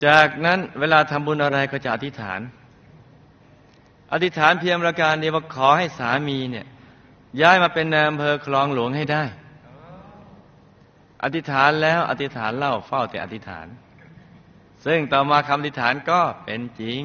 จากนั้นเวลาทำบุญอะไรก็จะอธิษฐานเพียงประการเดียวว่าขอให้สามีเนี่ยย้ายมาเป็นนายอำเภอคลองหลวงให้ได้อธิษฐานแล้วอธิษฐานเล่าเฝ้าแต่อธิษฐานซึ่งต่อมาคำอธิษฐานก็เป็นจริง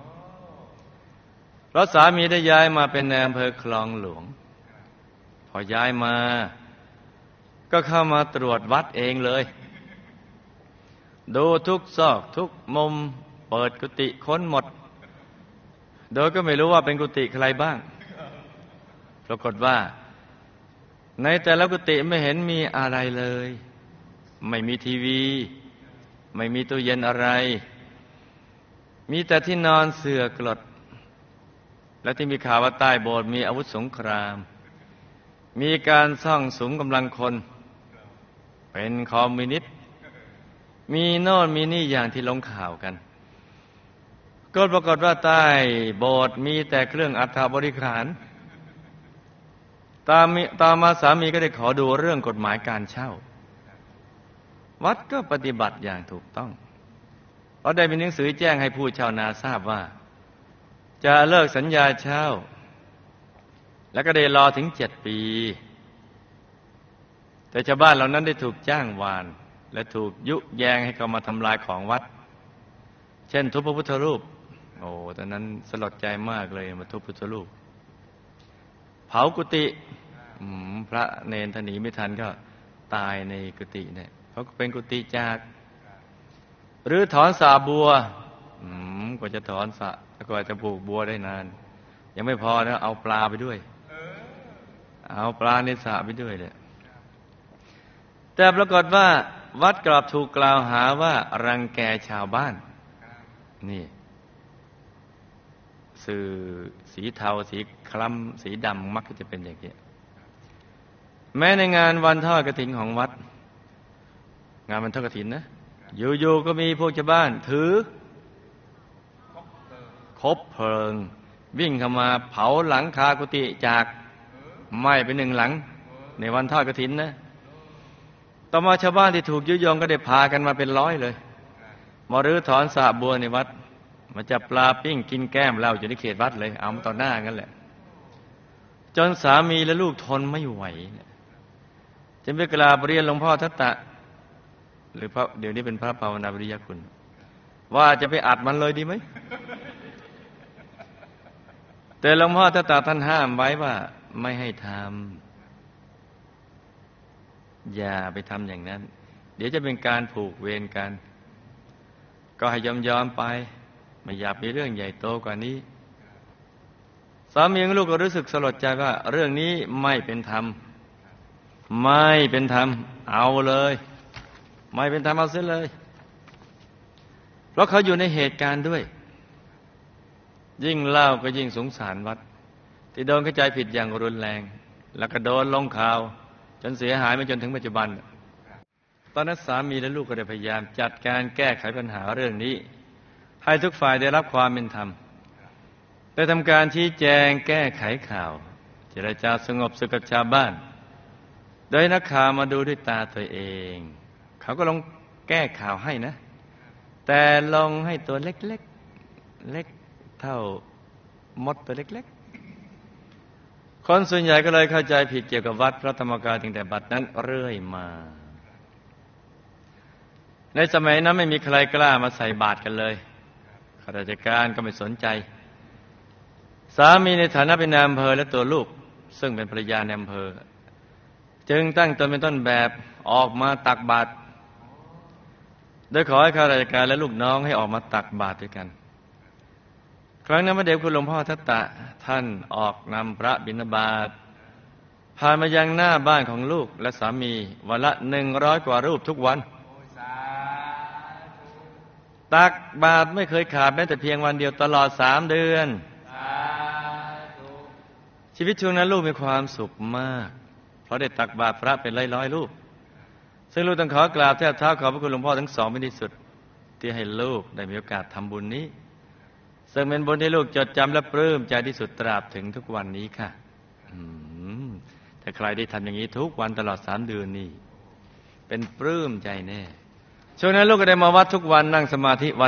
เพราะสามีได้ย้ายมาเป็นนายอำเภอคลองหลวงพอย้ายมาก็เข้ามาตรวจวัดเองเลยดูทุกซอกทุกมุมเปิดกุฏิค้นหมดโดยก็ไม่รู้ว่าเป็นกุฏิใครบ้างปรากฏว่าในแต่ละกุฏิไม่เห็นมีอะไรเลยไม่มีทีวีไม่มีตู้เย็นอะไรมีแต่ที่นอนเสื่อกลดและที่มีข่าวว่าใต้โบสถ์มีอาวุธสงครามมีการซ่องสุมกำลังคนเป็นคอมมิวนิสต์มีโน่นมีนี่อย่างที่ลงข่าวกันก็ปรากฏว่าใต้โบสถ์มีแต่เครื่องอัฐบริขารตามมาสามีก็ได้ขอดูเรื่องกฎหมายการเช่าวัดก็ปฏิบัติอย่างถูกต้องเพราะได้มีหนังสือแจ้งให้ผู้เช่านาทราบว่าจะเลิกสัญญาเช่าแล้วก็ได้รอถึง7 ปีแต่ชาวบ้านเหล่านั้นได้ถูกจ้างวานและถูกยุแยงให้เข้ามาทำลายของวัดเช่นทุบพระพุทธรูปโอ้ตอนนั้นสลดใจมากเลยมาทุบพุทธรูปเผากุฏิพระเนรท่านหนีไม่ทันก็ตายในกุฏิเนี่ยเพราะเป็นกุฏิจากหรือถอนสาบัวกว่าจะถอนสะกว่าจะปลูกบัวได้นานยังไม่พอนะเอาปลาไปด้วยเอาปลาในสระไปด้วยเลยแต่ปรากฏว่าวัดกลับถูกกล่าวหาว่ารังแกชาวบ้านนี่สื่อสีเทาสีคล้ำสีดำมักจะเป็นอย่างนี้แม้ในงานวันทอดกฐินของวัดงานวันทอดกฐินนะอยู่ๆก็มีพวกชาวบ้านถือคบเพลิงวิ่งเข้ามาเผาหลังคากุฏิจากไหม้ไป1 หลังในวันทอดกฐินนะต่อมาชาวบ้านที่ถูกยุยงก็ได้พากันมาเป็น100เลยมารื้อถอนสระบัวในวัดมาจับปลาปิ้งกินแก้มเหล้าอยู่ในเขตวัดเลยเอามาต่อหน้ากันแหละจนสามีและลูกทนไม่ไหวจึงไปกราบเรียนหลวงพ่อทัตตะหรือพระเดี๋ยวนี้เป็นพระภาวนาวิริยคุณว่าจะไปอัดมันเลยดีไหมแต่หลวงพ่อทัตตะท่านห้ามไว้ว่าไม่ให้ทำอย่าไปทำอย่างนั้นเดี๋ยวจะเป็นการผูกเวรกันก็ให้ยอมไปไม่อยากมีเรื่องใหญ่โตกว่านี้สามีของลูกก็รู้สึกสลดใจว่าเรื่องนี้ไม่เป็นธรรมเอาเลยไม่เป็นธรรมเอาเสียเลยเพราะเขาอยู่ในเหตุการณ์ด้วยยิ่งเล่าก็ยิ่งสงสารวัดที่โดนเข้าใจผิดอย่างรุนแรงแล้วก็โดนลงข่าวจนเสียหายมาจนถึงปัจจุบันตอนนั้นสามีและลูกก็ได้พยายามจัดการแก้ไขปัญหาเรื่องนี้ให้ทุกฝ่ายได้รับความเป็นธรรมได้ทำการชี้แจงแก้ไขข่าวเจรจาสงบศึกกับชาวบ้านโดยนักข่าวมาดูด้วยตาตัวเองเขาก็ลงแก้ข่าวให้นะแต่ลงให้ตัวเล็กๆเล็กเท่ามดตัวเล็กๆคนส่วนใหญ่ก็เลยเข้าใจผิดเกี่ยวกับวัดพระธรรมกายตั้งแต่บัดนั้นเรื่อยมาในสมัยนั้นไม่มีใครกล้ามาใส่บาตรกันเลยข้าราชการก็ไม่สนใจสามีในฐานะเป็นนายอำเภอและตัวลูกซึ่งเป็นภรรยาในอำเภอจึงตั้งตนเป็นต้นแบบออกมาตักบาตรโดยขอให้ข้าราชการและลูกน้องให้ออกมาตักบาตรด้วยกันครั้งนั้นพระเดชคุณหลวงพ่อทัตตะท่านออกนำพระบิณฑบาตผ่านมายังหน้าบ้านของลูกและสามีวันละ100 กว่ารูปทุกวันตักบาตรไม่เคยขาดแม้แต่เพียงวันเดียวตลอด3 เดือนชีวิตช่วงนั้นลูกมีความสุขมากเพราะได้ตักบาตรพระเป็นร้อยๆรูปซึ่งลูกต้องขอกราบแทบเท้าขอบพระคุณหลวงพ่อทั้งสองเป็นที่สุดที่ให้ลูกได้มีโอกาสทำบุญนี้ซึ่งเป็นบุญที่ลูกจดจำและปลื้มใจที่สุดตราบถึงทุกวันนี้ค่ะถ้าใครได้ทำอย่างนี้ทุกวันตลอด3 เดือนนี่เป็นปลื้มใจแน่ช่วงนั้นลูกก็ได้มาวัดทุกวันนั่งสมาธิวัน